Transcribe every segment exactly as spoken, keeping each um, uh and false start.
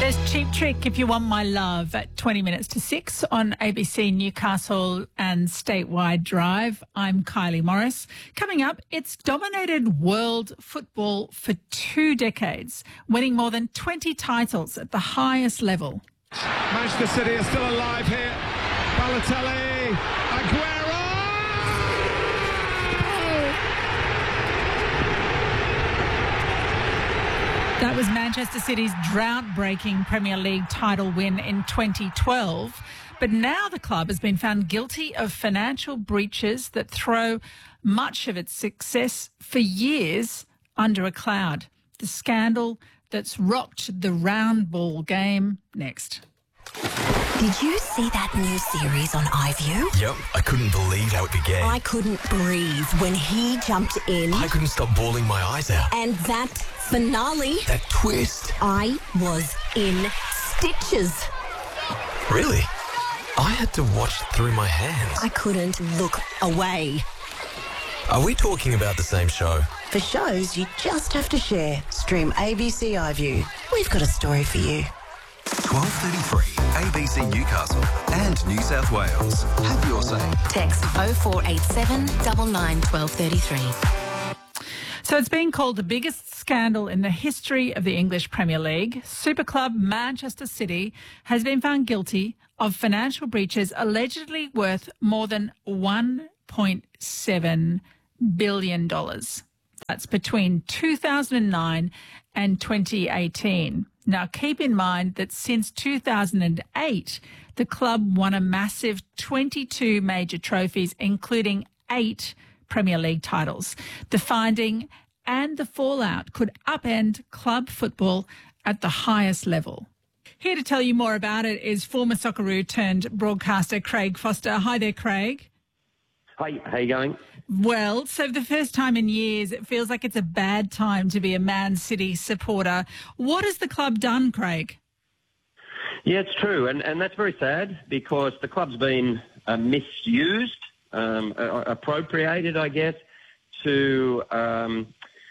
There's Cheap Trick if you want my love at twenty minutes to six on A B C Newcastle and Statewide Drive. I'm Kylie Morris. Coming up, it's dominated world football for two decades, winning more than twenty titles at the highest level. Manchester City are still alive here. Balotelli, Aguero! That was Manchester City's drought-breaking Premier League title win in twenty twelve. But now the club has been found guilty of financial breaches that throw much of its success for years under a cloud. The scandal that's rocked the round ball game next. Did you see that new series on iView? Yep, I couldn't believe how it began. I couldn't breathe when he jumped in. I couldn't stop bawling my eyes out. And that finale. That twist. I was in stitches. Really? I had to watch through my hands. I couldn't look away. Are we talking about the same show? For shows you just have to share. Stream A B C iView. We've got a story for you. twelve thirty-three, A B C Newcastle and New South Wales. Have your say. Text oh four eight seven, nine nine, one two three three. So it's been called the biggest scandal in the history of the English Premier League. Super club Manchester City has been found guilty of financial breaches allegedly worth more than one point seven billion dollars. That's between two thousand nine and twenty eighteen. Now, keep in mind that since two thousand eight, the club won a massive twenty-two major trophies, including eight Premier League titles. The finding and the fallout could upend club football at the highest level. Here to tell you more about it is former Socceroo turned broadcaster Craig Foster. Hi there, Craig. Hi, how you going? Well, so for the first time in years, it feels like it's a bad time to be a Man City supporter. What has the club done, Craig? Yeah, it's true, and, and that's very sad because the club's been uh, misused, um, uh, appropriated, I guess, to um,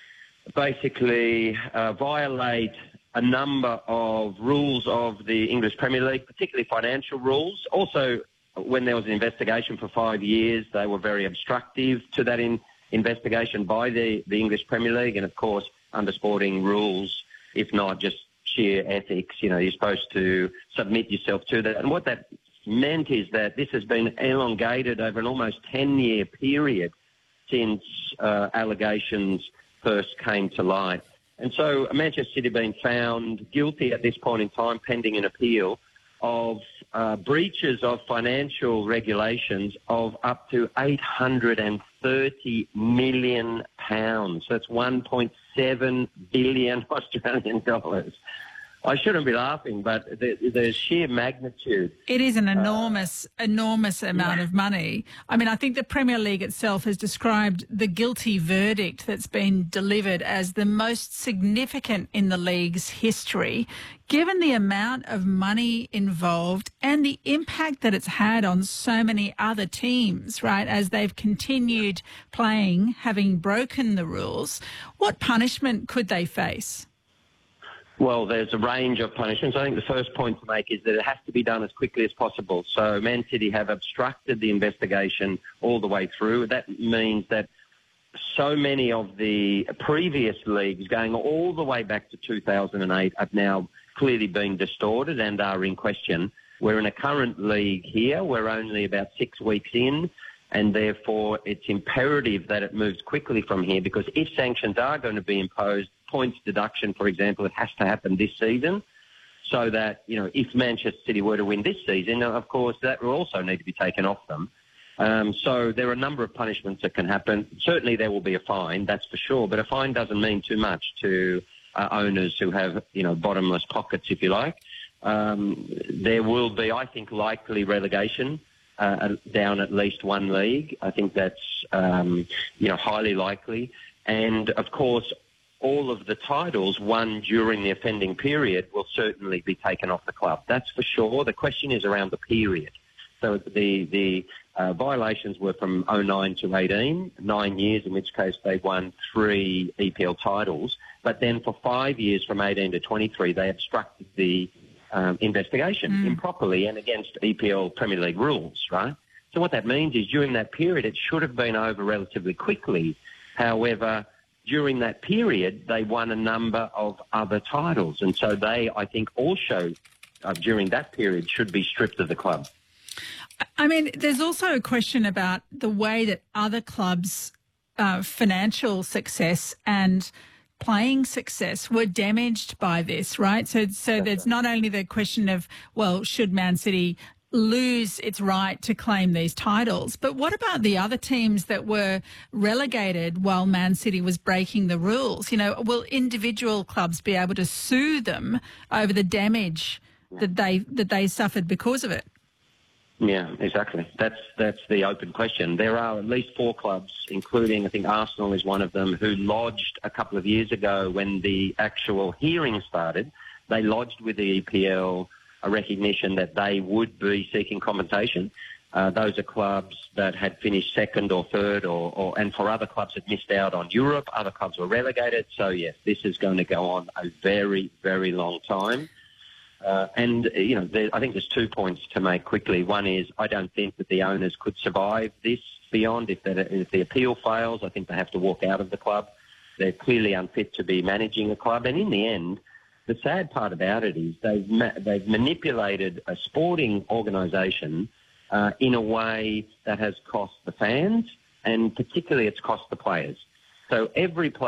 basically uh, violate a number of rules of the English Premier League, particularly financial rules. Also, when there was an investigation for five years, they were very obstructive to that in, investigation by the, the English Premier League. And, of course, under sporting rules, if not just sheer ethics, you know, you're supposed to submit yourself to that. And what that meant is that this has been elongated over an almost ten-year period since uh, allegations first came to light. And so Manchester City have been found guilty at this point in time, pending an appeal, of uh, breaches of financial regulations of up to eight hundred thirty million pounds. That's one point seven billion Australian dollars. I shouldn't be laughing, but the, the sheer magnitude. It is an enormous, uh, enormous amount yeah. of money. I mean, I think the Premier League itself has described the guilty verdict that's been delivered as the most significant in the league's history, given the amount of money involved and the impact that it's had on so many other teams, right, as they've continued playing, having broken the rules. What punishment could they face? Well, there's a range of punishments. I think the first point to make is that it has to be done as quickly as possible. So Man City have obstructed the investigation all the way through. That means that so many of the previous leagues, going all the way back to two thousand eight, have now clearly been distorted and are in question. We're in a current league here. We're only about six weeks in, and therefore it's imperative that it moves quickly from here, because if sanctions are going to be imposed, points deduction, for example, it has to happen this season, so that, you know, if Manchester City were to win this season, of course, that will also need to be taken off them. Um, so there are a number of punishments that can happen. Certainly there will be a fine, that's for sure, but a fine doesn't mean too much to uh, owners who have, you know, bottomless pockets, if you like. Um, there will be, I think, likely relegation uh, down at least one league. I think that's, um, you know, highly likely. And, of course, all of the titles won during the offending period will certainly be taken off the club. That's for sure. The question is around the period. So the the uh, violations were from oh nine to eighteen, nine years, in which case they won three E P L titles. But then for five years, from eighteen to twenty-three, they obstructed the um, investigation Mm. improperly and against E P L Premier League rules, right? So what that means is during that period, it should have been over relatively quickly. However, during that period, they won a number of other titles. And so they, I think, also uh, during that period should be stripped of the club. I mean, there's also a question about the way that other clubs' uh, financial success and playing success were damaged by this, right? So, so there's not only the question of, well, should Man City lose its right to claim these titles, but what about the other teams that were relegated while Man City was breaking the rules? You know, will individual clubs be able to sue them over the damage that they that they suffered because of it? Yeah, exactly. That's that's the open question. There are at least four clubs, including I think Arsenal is one of them, who lodged a couple of years ago when the actual hearing started. They lodged with the E P L a recognition that they would be seeking compensation. Uh, those are clubs that had finished second or third, or, or and for other clubs that missed out on Europe. Other clubs were relegated. So yes, this is going to go on a very, very long time. Uh, and, you know, there, I think there's two points to make quickly. One is I don't think that the owners could survive this beyond. If, that, if the appeal fails, I think they have to walk out of the club. They're clearly unfit to be managing a club. And in the end, the sad part about it is they've, ma- they've manipulated a sporting organisation uh, in a way that has cost the fans, and particularly it's cost the players. So every player